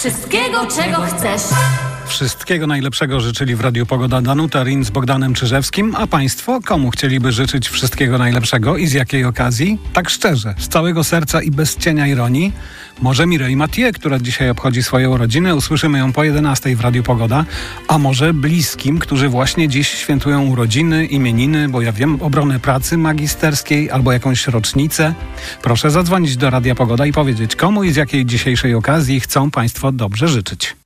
Wszystkiego, czego chcesz. Wszystkiego najlepszego życzyli w Radiu Pogoda Danuta Rin z Bogdanem Czyżewskim. A państwo komu chcieliby życzyć wszystkiego najlepszego i z jakiej okazji? Tak szczerze, z całego serca i bez cienia ironii. Może Mireille Mathieu, która dzisiaj obchodzi swoją urodzinę, usłyszymy ją po 11 w Radiu Pogoda. A może bliskim, którzy właśnie dziś świętują urodziny, imieniny, bo ja wiem, obronę pracy magisterskiej albo jakąś rocznicę. Proszę zadzwonić do Radia Pogoda i powiedzieć, komu i z jakiej dzisiejszej okazji chcą państwo dobrze życzyć.